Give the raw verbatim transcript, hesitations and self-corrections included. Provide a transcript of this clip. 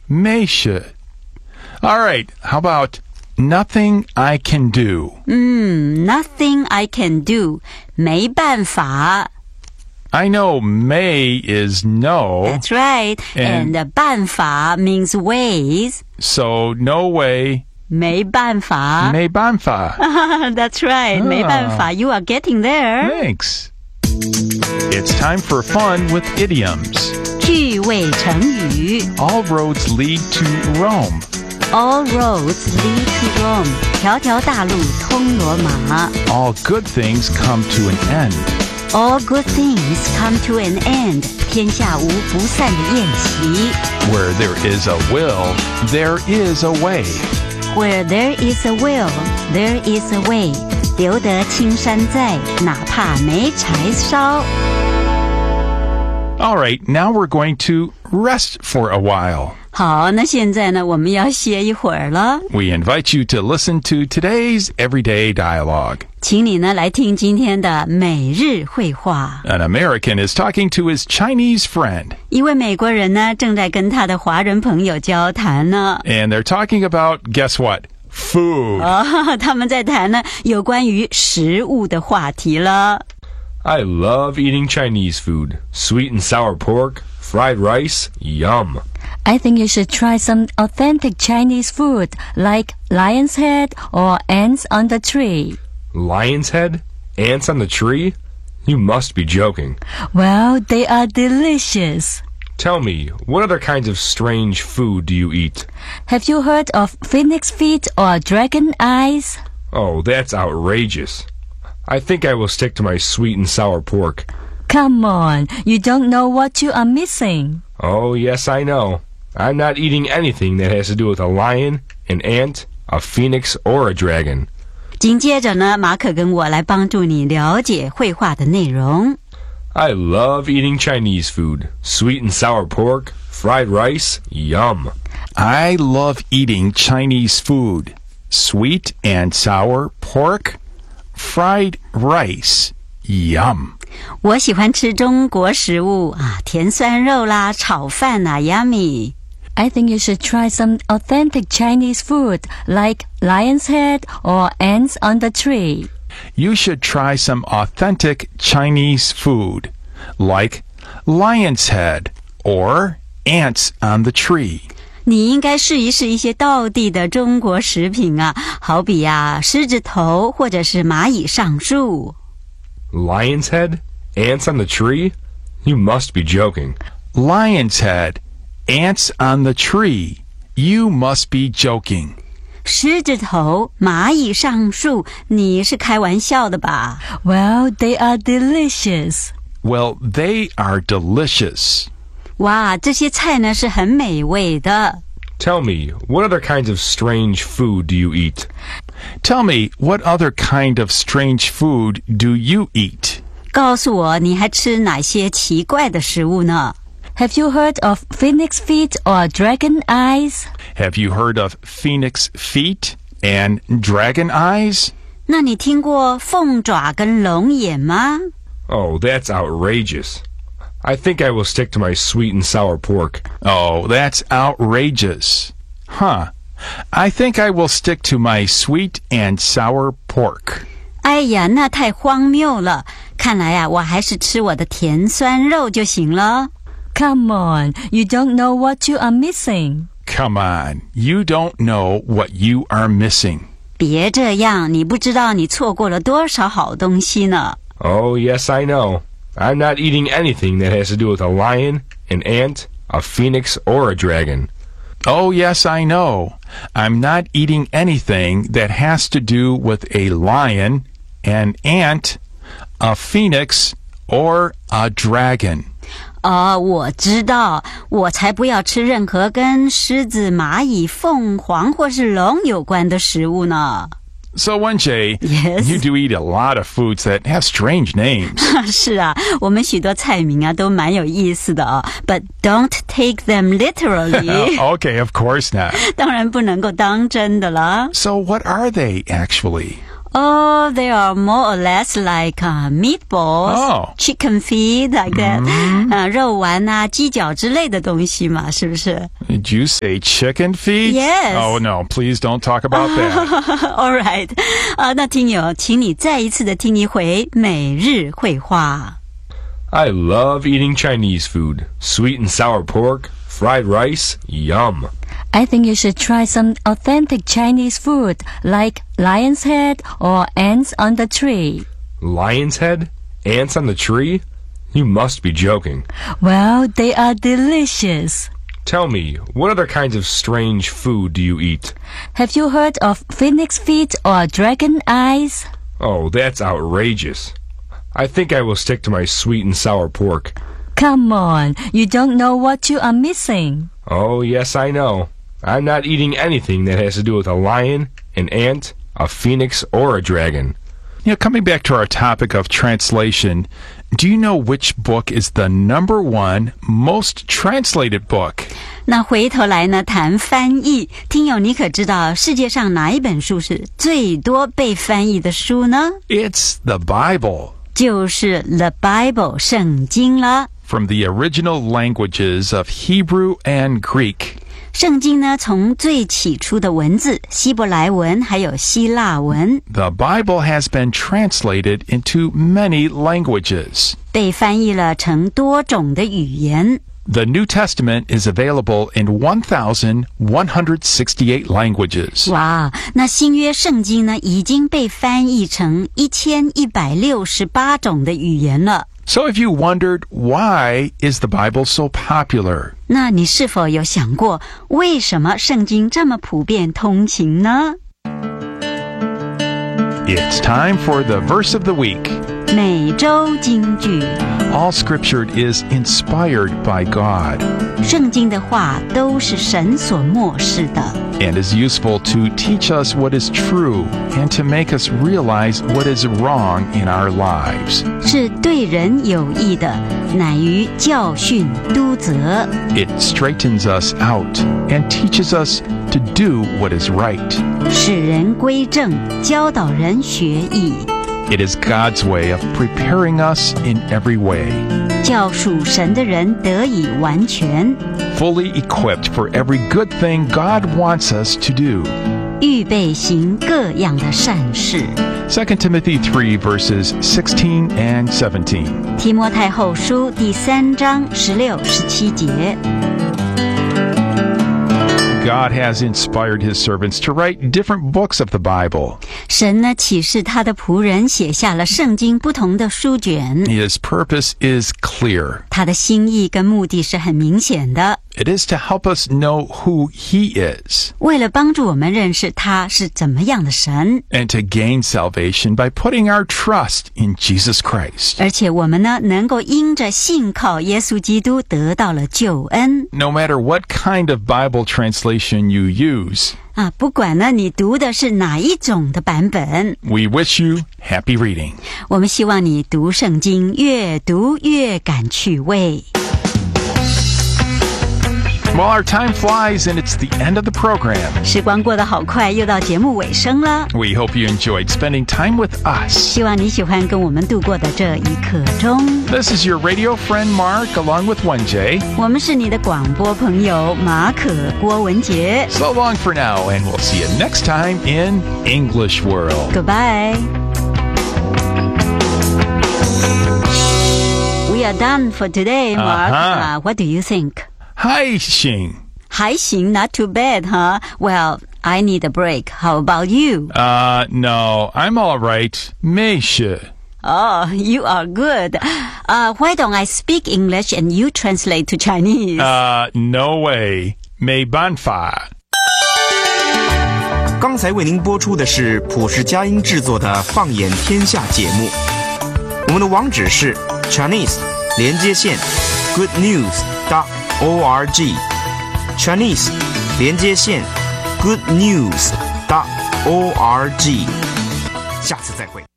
May should. All right, how about nothing I can do? 嗯 nothing I can do. 没办法。 I know may is no. That's right. And, and 办法 means ways. So no way. 没办法。 没办法. That's right. 没办法. You are getting there. Thanks. It's time for fun with idioms. 句谓成语 All roads lead to Rome. All roads lead to Rome. 条条大路通罗马 All good things come to an end. All good things come to an end. 天下无不散的宴席 Where there is a will, there is a way. Where there is a will, there is a way. 留得青山在，哪怕没柴烧 All right, now we're going to rest for a while. 好，那现在呢，我们要歇一会儿了。 We invite you to listen to today's everyday dialogue. 请你呢来听今天的每日会话。 An American is talking to his Chinese friend. 一位美国人呢正在跟他的华人朋友交谈呢。 And they're talking about, guess what? Food. 哦，他们在谈呢有关于食物的话题了。 I love eating Chinese food. Sweet and sour pork, fried rice, yum. I think you should try some authentic Chinese food like lion's head or ants on the tree. Lion's head? Ants on the tree? You must be joking. Well, they are delicious. Tell me, what other kinds of strange food do you eat? Have you heard of phoenix feet or dragon eyes? Oh, that's outrageous. I think I will stick to my sweet and sour pork. Come on, you don't know what you are missing. Oh, yes, I know. I'm not eating anything that has to do with a lion, an ant, a phoenix, or a dragon. 紧接着呢，马可跟我来帮助你了解绘画的内容。 I love eating Chinese food. Sweet and sour pork, fried rice, yum. I love eating Chinese food. Sweet and sour pork, fried rice, yum. 我喜欢吃中国食物啊，甜酸肉啦，炒饭啊 ，yummy。 I think you should try some authentic Chinese food like lion's head or ants on the tree. You should try some authentic Chinese food, like lion's head or ants on the tree. 你应该试一试一些道地的中国食品啊，好比啊，狮子头或者是蚂蚁上树。 Lion's head? Ants on the tree? You must be joking. Lion's head, ants on the tree. You must be joking. 狮子头，蚂蚁上树，你是开玩笑的吧？ Well, they are delicious. Well, they are delicious. 哇，这些菜呢是很美味的。 Tell me, what other kinds of strange food do you eat? Tell me, what other kind of strange food do you eat? 告诉我，你还吃哪些奇怪的食物呢？ Have you heard of phoenix feet or dragon eyes? Have you heard of phoenix feet and dragon eyes? 那你听过凤爪跟龙眼吗？ Oh, that's outrageous. I think I will stick to my sweet and sour pork. Oh, that's outrageous. Huh. I think I will stick to my sweet and sour pork. 哎呀，那太荒谬了！看来啊，我还是吃我的甜酸肉就行了。 Come on, you don't know what you are missing. Come on, you don't know what you are missing. 别这样，你不知道你错过了多少好东西呢。 Oh, yes, I know. I'm not eating anything that has to do with a lion, an ant, a phoenix, or a dragon. Oh, yes, I know. I'm not eating anything that has to do with a lion, an ant, a phoenix, or a dragon. 哦，我知道，我才不要吃任何跟狮子、蚂蚁、凤凰或是龙有关的食物呢。 So, Wenjie, Yes? you do eat a lot of foods that have strange names. 是啊，我们许多菜名啊都蛮有意思的哦。But don't take them literally. Okay, of course not. 当然不能够当真的了。 So, what are they actually? Oh, they are more or less like uh, meatballs, Oh. chicken feet, like that. 呃，肉丸啊、鸡脚之类的东西嘛，是不是 Did you say chicken feet? Yes. Oh, no, please don't talk about that. ？All right. 啊，那听友，请你再一次的听一回每日绘画。 I love eating Chinese food. Sweet and sour pork, fried rice, yum. I think you should try some authentic Chinese food like lion's head or ants on the tree. Lion's head? Ants on the tree? You must be joking. Well, they are delicious. Tell me, what other kinds of strange food do you eat? Have you heard of phoenix feet or dragon eyes? Oh, that's outrageous. I think I will stick to my sweet and sour pork. Come on, you don't know what you are missing. Oh, yes, I know. I'm not eating anything that has to do with a lion, an ant, a phoenix, or a dragon. You know, coming back to our topic of translation, do you know which book is the number one most translated book? 那回头来呢，谈翻译，听友你可知道世界上哪一本书是最多被翻译的书呢？ It's the Bible. 就是 The Bible 圣经了。 From the original languages of Hebrew and Greek. 圣经呢，从最起初的文字希伯来文还有希腊文， The Bible has been translated into many languages. 被翻译了成多种的语言。 The New Testament is available in one thousand one hundred sixty-eight languages. 哇，那新约圣经呢，已经被翻译成一千一百六十八种的语言了。 So if you wondered, why is the Bible so popular? 那你是否有想过，为什么圣经这么普遍通行呢？ It's time for the verse of the week. 每周金句， All scripture is inspired by God 圣经的话都是神所默示的， and is useful to teach us what is true and to make us realize what is wrong in our lives. 是对人有益的，乃于教训、督责。 It straightens us out and teaches us to do what is right. 使人归正，教导人学艺， It is God's way of preparing us in every way, 叫属神的人得以完全， fully equipped for every good thing God wants us to do. 预备行各样的善事。 Second Timothy three verses sixteen and seventeen. 提摩太后书第三章十六、十七节。 God has inspired his servants to write different books of the Bible. 神呢启示他的仆人写下了圣经不同的书卷， His purpose is clear. 他的心意跟目的是很明显的， It is to help us know who he is 为了帮助我们认识他是怎么样的神， and to gain salvation by putting our trust in Jesus Christ. 而且我们呢能够因着信靠耶稣基督得到了救恩。 No matter what kind of Bible translation you use, 啊，不管呢你读的是哪一种的版本， we wish you happy reading. 我们希望你读圣经越读越感趣味。 Well, our time flies and it's the end of the program. 时光过得好快，又到节目尾声了。 We hope you enjoyed spending time with us. 希望你喜欢跟我们度过的这一刻钟。 This is your radio friend Mark along with Wenjay. 我们是你的广播朋友马可郭文杰。 So long for now, and we'll see you next time in English World. Goodbye. We are done for today, Mark. Uh-huh. Uh, what do you think? Hi, Xing. 还行 not too bad, huh? Well, I need a break. How about you? Uh, no, I'm all right. 没事. Oh, you are good. Uh, why don't I speak English and you translate to Chinese? Uh, no way. 没办法. 刚才为您播出的是普世佳音制作的《放眼天下》节目。我们的网址是 Chinese 连接线 good news dot org Chinese 连接线 good news dot org 下次再会。